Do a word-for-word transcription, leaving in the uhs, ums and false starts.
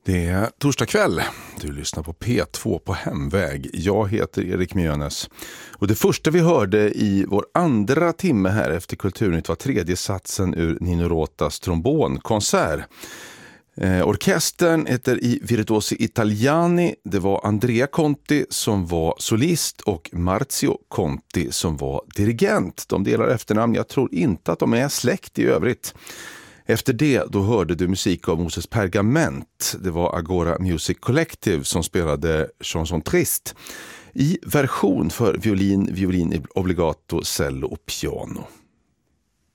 Det är torsdag kväll. Du lyssnar på P två på Hemväg. Jag heter Erik Mjönes. Och det första vi hörde i vår andra timme här efter Kulturnytt var tredje satsen ur Nino Rotas trombonkonsert. Eh, orkestern heter I Virtuosi Italiani. Det var Andrea Conti som var solist och Marzio Conti som var dirigent. De delar efternamn. Jag tror inte att de är släkt i övrigt. Efter det då hörde du musik av Moses Pergament. Det var Agora Music Collective som spelade Chanson Triste i version för violin, violin obligato, cello och piano.